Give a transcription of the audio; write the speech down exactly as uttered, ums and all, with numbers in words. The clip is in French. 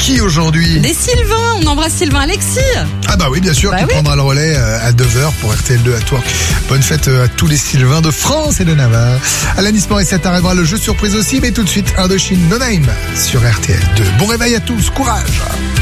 qui aujourd'hui? Des Sylvain, on embrasse Sylvain. Alexis. Ah bah oui, bien sûr, bah qui oui. prendra le relais à deux heures pour R T L deux à toi. Bonne fête à tous les Sylvains de France et de Navarre. À l'Anis Morissette arrivera le jeu surprise aussi, mais tout de suite, Indochine No Name sur R T L deux. Bon réveil à tous, courage.